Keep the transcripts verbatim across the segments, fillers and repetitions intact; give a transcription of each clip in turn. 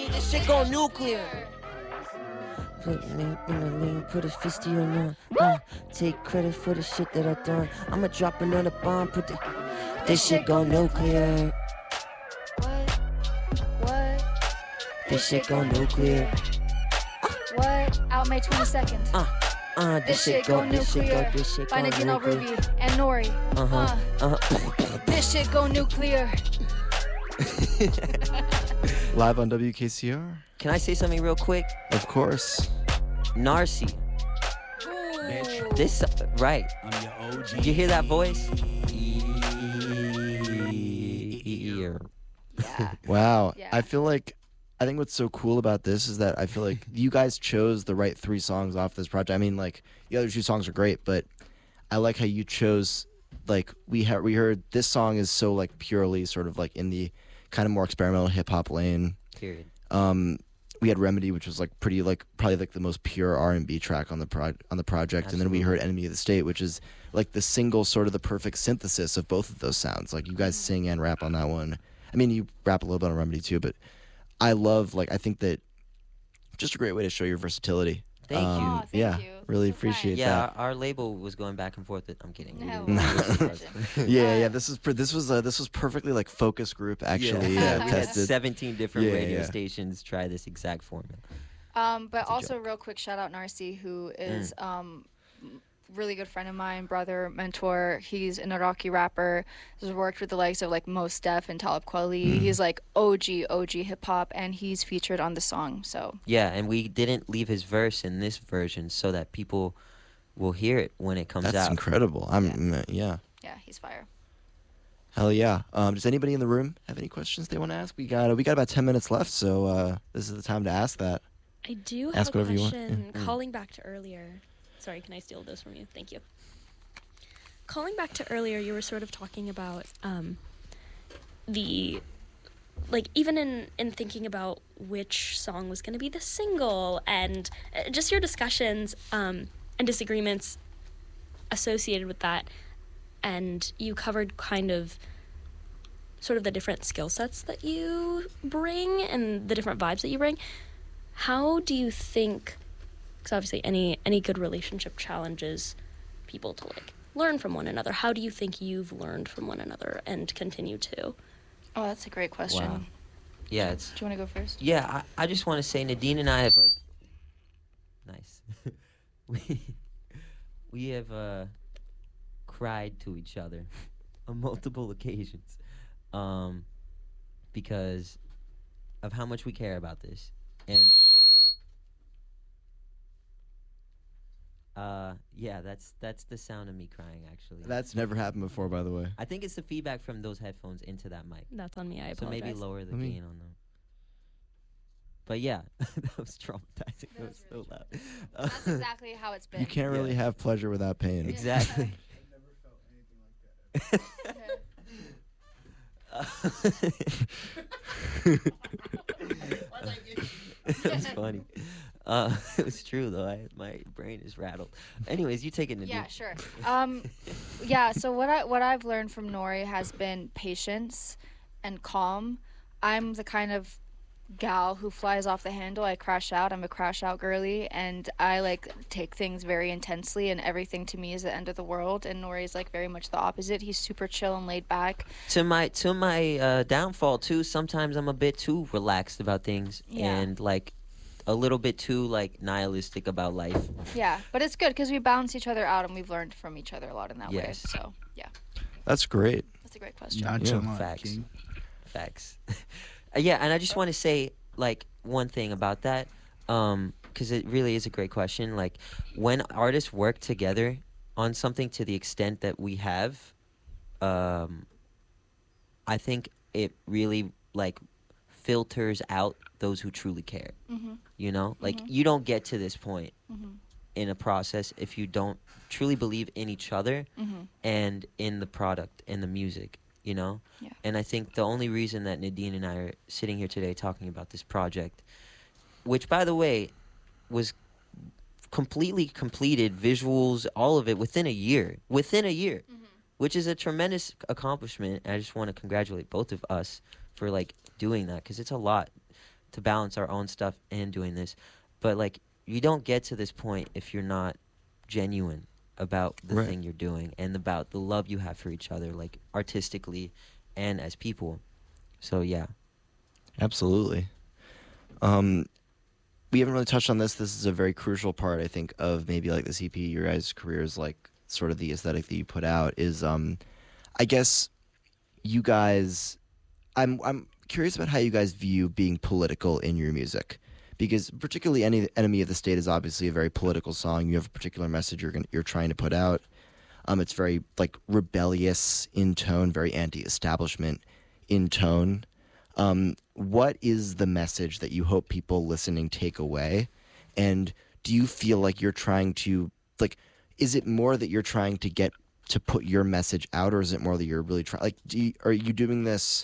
Hey, this shit go nuclear. Put me in the lane, put a fisty on her. Uh, take credit for the shit that I done. I'ma drop another bomb, put the. This shit go nuclear. What? What? This shit go nuclear. What? Out May twenty-second. Uh, uh, This shit go this shit nuclear. go, this shit By go Nadine nuclear. Ruby and Nori. Uh-huh, Uh, uh-huh. This shit go nuclear. Live on W K C R? Can I say something real quick? Of course. Narcy. Ooh. This, right. I'm your O G. Did you hear that voice? Yeah. Wow. Yeah. I feel like I think what's so cool about this is that I feel like you guys chose the right three songs off this project. I mean, like the other two songs are great, but I like how you chose. Like we ha- we heard this song is so like purely sort of like in the kind of more experimental hip hop lane. Period. Um, we had Remedy, which was like pretty like probably like the most pure R and B track on the pro- on the project, and then we Absolutely. heard Enemy of the State, which is like the single sort of the perfect synthesis of both of those sounds. Like you guys sing and rap on that one. I mean, you rap a little bit on Remedy too, but I love like I think that just a great way to show your versatility. Thank Um, you. Aw, thank yeah, you. really So appreciate kind. Yeah, that. our, our label was going back and forth. With, I'm kidding. No, We- we- well, Yeah, yeah. Uh, This is per- this was uh, this was perfectly like focus group actually Yeah. uh, we had tested. seventeen different Yeah, radio yeah. stations try this exact formula. Um, but a also, real quick, shout out Narcy, who is Mm. um, really good friend of mine, brother, mentor. He's an Iraqi rapper. Has worked with the likes of like Mos Def and Talib Kweli. Mm. He's like O G, O G hip hop, and he's featured on the song. So Yeah, and we didn't leave his verse in this version so that people will hear it when it comes That's out. incredible. I'm mm, yeah. yeah, he's fire. Hell yeah. Um, does anybody in the room have any questions they want to ask? We got uh, we got about ten minutes left, so uh, this is the time to ask that. I do Ask have a whatever you want. question. Yeah. Mm. Calling back to earlier. Sorry, can I steal those from you? Thank you. Calling back to earlier, you were sort of talking about um, the, like, even in, in thinking about which song was going to be the single and uh, just your discussions um, and disagreements associated with that. And you covered kind of sort of the different skill sets that you bring and the different vibes that you bring. How do you think, because obviously any any good relationship challenges people to like learn from one another. How do you think you've learned from one another and continue to? Oh, that's a great question. Wow. Yeah, it's Do you want to go first? yeah. I, I just want to say Nadine and I have like nice. we we have uh, cried to each other on multiple occasions, um, because of how much we care about this and. Uh, yeah, that's that's the sound of me crying. Actually, That's never happened before, by the way. I think it's the feedback from those headphones into that mic. That's on me. I So apologize. maybe lower the Let me- gain on them. But yeah, that was traumatizing. That was so loud. That's exactly how it's been. You can't really Yeah. have pleasure without pain. Exactly. That's funny. Uh, it was true though. I, my brain is rattled. Anyways, you take it, Nadine. Yeah, sure. Um, yeah. So what I what I've learned from Nori has been patience and calm. I'm the kind of gal who flies off the handle. I crash out. I'm a crash out girly, and I like take things very intensely, and everything to me is the end of the world. And Nori's like very much the opposite. He's super chill and laid back. To my to my uh, downfall too. Sometimes I'm a bit too relaxed about things Yeah. and like a little bit too like nihilistic about life. Yeah, but it's good because we balance each other out, and we've learned from each other a lot in that way. Yes. So yeah, That's great. that's a great question. Nonchalant, Facts. King. Facts. Uh, yeah, and I just want to say like one thing about that, um, because it really is a great question. Like when artists work together on something to the extent that we have, um, I think it really like filters out those who truly care. Mm-hmm. You know, like Mhm. you don't get to this point Mm-hmm. in a process if you don't truly believe in each other Mm-hmm. and in the product and the music, you know? Yeah. And I think the only reason that Nadine and I are sitting here today talking about this project, which by the way was completely completed, visuals, all of it within a year, within a year, Mm-hmm. which is a tremendous accomplishment. And I just want to congratulate both of us for like doing that because it's a lot to balance our own stuff and doing this. But like, you don't get to this point if you're not genuine about the Right. thing you're doing and about the love you have for each other, like artistically and as people. So yeah. Absolutely. Um, we haven't really touched on this. This is a very crucial part, I think, of maybe like the C P, your guys' careers, like sort of the aesthetic that you put out is, um, I guess you guys, I'm, I'm curious about how you guys view being political in your music, because particularly any Enemy of the State is obviously a very political song. You have a particular message you're gonna, you're trying to put out. Um, it's very like rebellious in tone, very anti-establishment in tone. Um, what is the message that you hope people listening take away? And do you feel like you're trying to, like, is it more that you're trying to get to put your message out, or is it more that you're really trying, like, do you, are you doing this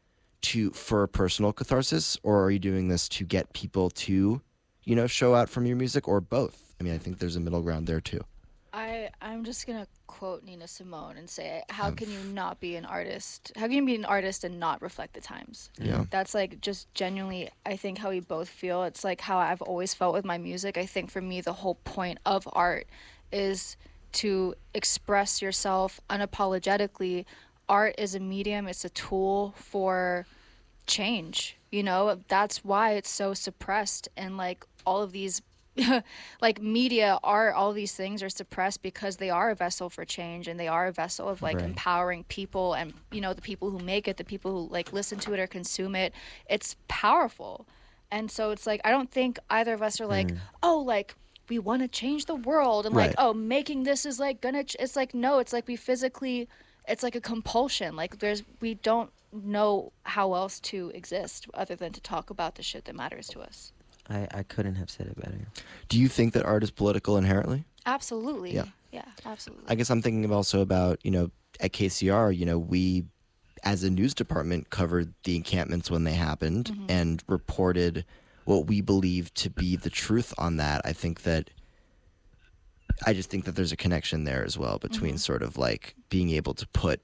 to, for personal catharsis, or are you doing this to get people to, you know, show out from your music, or both? I mean, I think there's a middle ground there too. I I'm just gonna quote Nina Simone and say, how can you not be an artist? How can you be an artist and not reflect the times? Yeah. That's like just genuinely, I think, how we both feel. It's like how I've always felt with my music. I think for me, the whole point of art is to express yourself unapologetically. Art is a medium, it's a tool for change. You know, that's why it's so suppressed, and like all of these like media, art, all these things are suppressed because they are a vessel for change, and they are a vessel of like Right. empowering people, and you know, the people who make it, the people who like listen to it or consume it. It's powerful. And so it's like, I don't think either of us are like, oh, like we want to change the world, and Right. like, oh, making this is like gonna ch-. It's like, no, it's like we physically, it's like a compulsion. Like there's, we don't know how else to exist other than to talk about the shit that matters to us. I, I couldn't have said it better. Do you think that art is political inherently? Absolutely. Yeah. Yeah, absolutely. I guess I'm thinking of also about, you know, at K C R, you know, we as a news department covered the encampments when they happened and reported what we believe to be the truth on that. I think that I just think that there's a connection there as well between sort of like being able to put,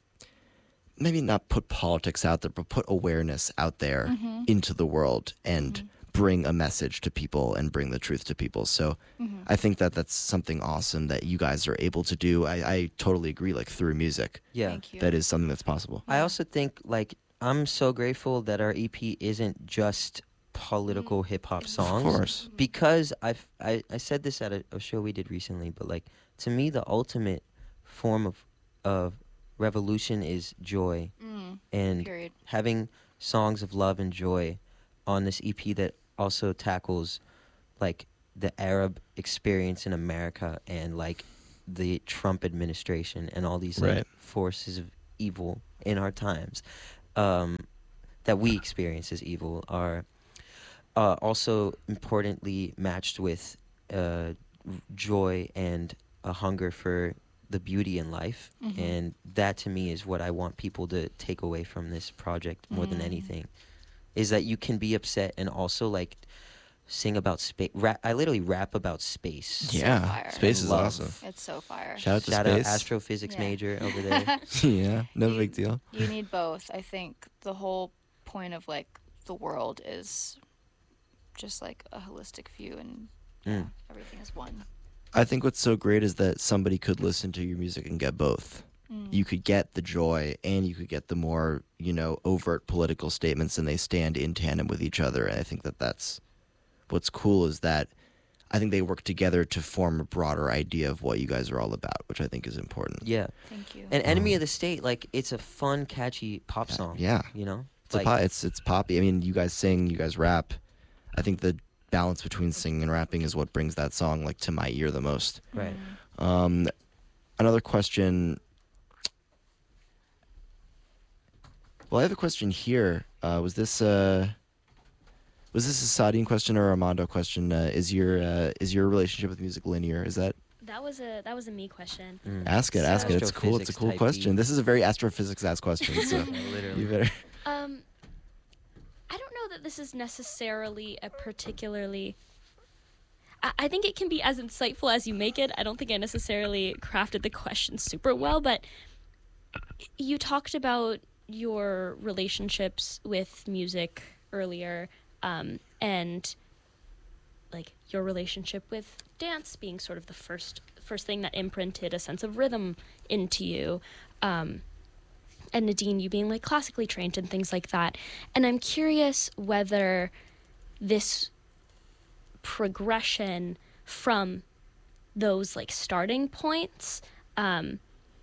maybe not put politics out there, but put awareness out there into the world and bring a message to people and bring the truth to people. So I think that that's something awesome that you guys are able to do. I, I totally agree, like through music, Yeah. Thank you. that is something that's possible. I also think like I'm so grateful that our E P isn't just political hip hop songs. Of course. Because I've, I I said this at a, a show we did recently, but like to me the ultimate form of of revolution is joy, Mm, and period. having songs of love and joy on this E P that also tackles like the Arab experience in America and like the Trump administration and all these like Right. forces of evil in our times um, that we experience as evil are uh, also importantly matched with uh, joy and a hunger for the beauty in life. And that to me is what I want people to take away from this project more than anything, is that you can be upset and also like sing about space. Rap, I literally rap about space. Yeah, fire. space is Love. awesome. It's so fire. Shout out to Shout out space. astrophysics Yeah. major over there. Yeah, no big deal. You need both. I think the whole point of like the world is just like a holistic view, and yeah, Mm. everything is one. I think what's so great is that somebody could listen to your music and get both. You could get the joy and you could get the more, you know, overt political statements, and they stand in tandem with each other. And I think that that's what's cool, is that I think they work together to form a broader idea of what you guys are all about, which I think is important. Yeah. Thank you. And Enemy of the State, like it's a fun, catchy pop song. Yeah. You know? It's, a pop, it's, it's poppy. I mean, you guys sing, you guys rap. I think the balance between singing and rapping is what brings that song like to my ear the most. right. Um, another question. Well, I have a question here. Uh, was this uh, was this a Sadine question or Armando question? Uh, is your uh, is your relationship with music linear? Is that That was a that was a me question. Mm. ask it? Ask it. It's cool. It's a Astrophysics cool type question. beat. This is a very astrophysics ass question. So Literally. you better. Um, I don't know that this is necessarily a particularly. I, I think it can be as insightful as you make it. I don't think I necessarily crafted the question super well, but you talked about your relationships with music earlier, um, and like your relationship with dance being sort of the first first thing that imprinted a sense of rhythm into you, um, and Nadine, you being like classically trained and things like that. And I'm curious whether this progression from those like starting points um,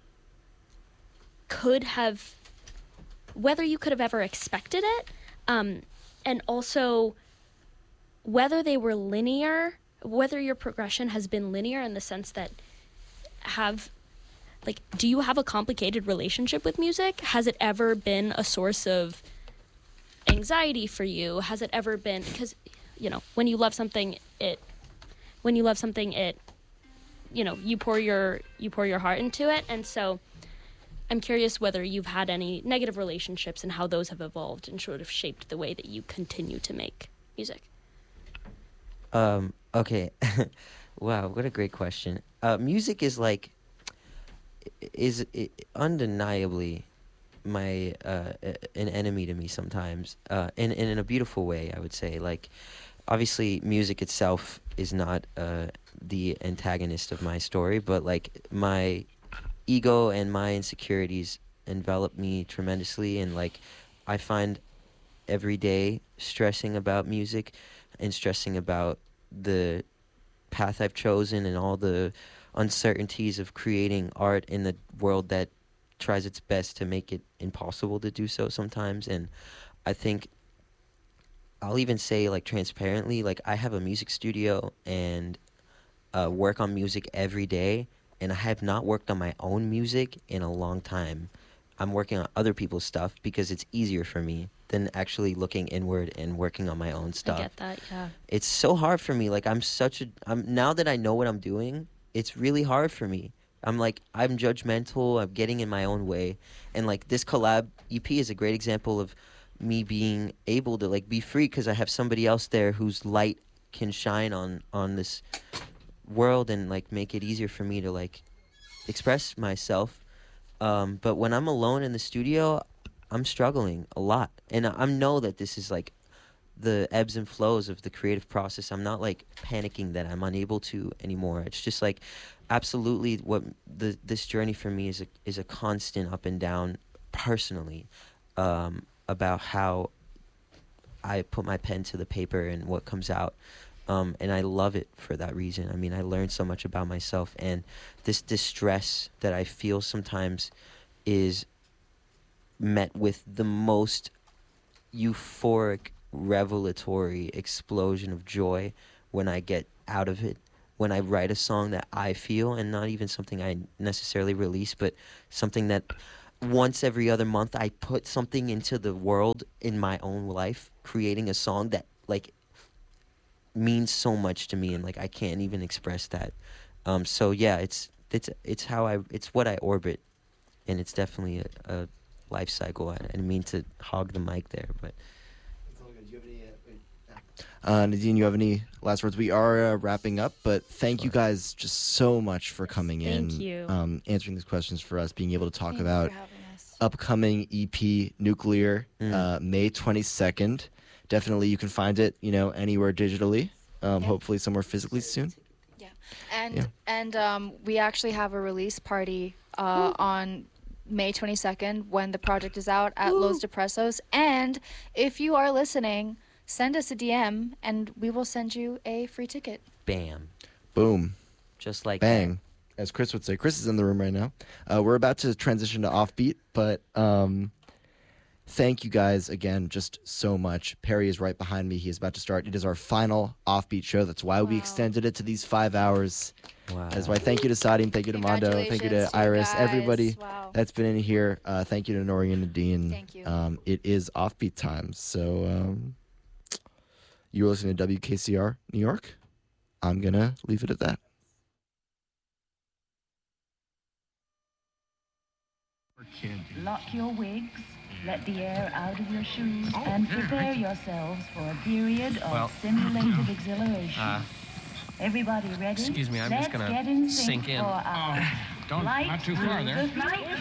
could have, whether you could have ever expected it, um, and also whether they were linear, whether your progression has been linear in the sense that have, like, do you have a complicated relationship with music? Has it ever been a source of anxiety for you? Has it ever been, because, you know, when you love something, it, when you love something, it, you know, you pour your, you pour your heart into it. And so I'm curious whether you've had any negative relationships and how those have evolved and sort of shaped the way that you continue to make music. Um, okay. Wow, what a great question. Uh, music is like, is i- undeniably my, uh, an enemy to me sometimes, uh, and, and in a beautiful way, I would say. Like, obviously, music itself is not, uh, the antagonist of my story, but, like, my ego and my insecurities envelop me tremendously, and, like, I find every day stressing about music and stressing about the path I've chosen and all the uncertainties of creating art in the world that tries its best to make it impossible to do so sometimes. And I think I'll even say, like, transparently, like, I have a music studio and uh, work on music every day, and I have not worked on my own music in a long time. I'm working on other people's stuff because it's easier for me than actually looking inward and working on my own stuff. I get that, yeah. It's so hard for me. Like, I'm such a, I'm, now that I know what I'm doing, it's really hard for me. I'm like, I'm judgmental, I'm getting in my own way. And, like, this collab E P is a great example of me being able to, like, be free because I have somebody else there whose light can shine on, on this world and, like, make it easier for me to, like, express myself. Um, but when I'm alone in the studio, I'm struggling a lot. And I, I know that this is, like, the ebbs and flows of the creative process. I'm not, like, panicking that I'm unable to anymore. It's just, like, absolutely what the this journey for me is a, is a constant up and down personally, um, about how I put my pen to the paper and what comes out. Um, and I love it for that reason. I mean, I learned so much about myself, and this distress that I feel sometimes is met with the most euphoric, revelatory explosion of joy when I get out of it, when I write a song that I feel, and not even something I necessarily release, but something that once every other month I put something into the world in my own life, creating a song that, like, means so much to me, and, like, I can't even express that. Um, so yeah, it's it's it's how I it's what I orbit, and it's definitely a, a life cycle. I didn't mean to hog the mic there, but. Uh, Nadine, you have any last words? We are uh, wrapping up, but thank you guys just so much for coming in, Thank you. Um, answering these questions for us, being able to talk Thank you about for having us. upcoming E P Nuclear, Mm. uh, May twenty-second. Definitely, you can find it, you know, anywhere digitally. Um, Yeah. Hopefully, somewhere physically soon. Yeah, and Yeah. and um, we actually have a release party uh, on May twenty-second when the project is out at Los Depressos. And if you are listening, send us a D M and we will send you a free ticket. Bam. Boom, Just like bang, as Chris would say. Chris is in the room right now. Uh, we're about to transition to Offbeat, but um, thank you guys again just so much. Perry is right behind me. He is about to start. It is our final Offbeat show. That's why we Wow. extended it to these five hours. that. Wow. That's why. Thank you to Sadim. Thank you to Mondo. Thank you to Congratulations you Iris. guys. Everybody Wow. that's been in here. Uh, thank you to Nori and Nadine. Thank you. Um, it is Offbeat time. So um, you're listening to W K C R New York. I'm going to leave it at that. Lock your wigs, let the air out of your shoes, and prepare yourselves for a period of Well, simulated exhilaration. Uh, Everybody ready? excuse me, I'm Let's just gonna get in sink sync in. For our don't, flight not too far through there. the night. The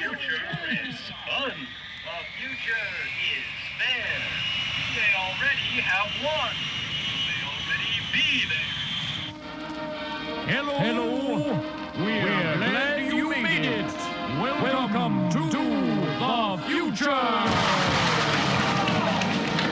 future is fun. The future is fair. Be they already we have won. May already be there. Hello. Hello. We're, We're glad, glad you made it. Welcome, Welcome to, to the future.